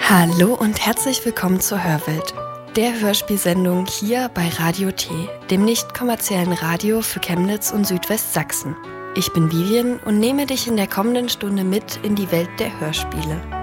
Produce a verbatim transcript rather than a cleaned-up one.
Hallo und herzlich willkommen zur Hörwelt, der Hörspielsendung hier bei Radio T, dem nicht kommerziellen Radio für Chemnitz und Südwestsachsen. Ich bin Vivian und nehme dich in der kommenden Stunde mit in die Welt der Hörspiele.